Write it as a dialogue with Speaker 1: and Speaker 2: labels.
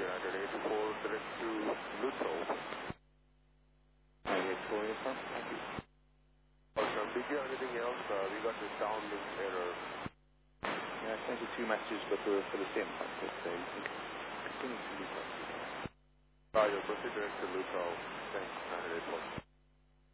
Speaker 1: 984 direct to Luto.
Speaker 2: Thank you.
Speaker 1: Awesome. Did you have anything else? We got the downlink error.
Speaker 2: Yeah, I sent you 2 messages, but they were for the same concept. So you can continue to use that.
Speaker 1: Roger, proceed direct to Luto. Thanks, 984.